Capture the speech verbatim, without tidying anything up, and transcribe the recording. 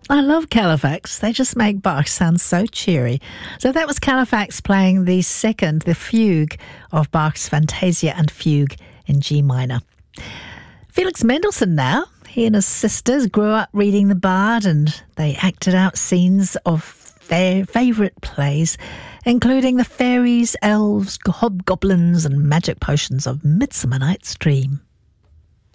I love Califax. They just make Bach sound so cheery. So that was Califax playing the second, the fugue of Bach's Fantasia and Fugue in G minor. Felix Mendelssohn now. He and his sisters grew up reading the Bard, and they acted out scenes of their favourite plays, including the fairies, elves, hobgoblins and magic potions of Midsummer Night's Dream.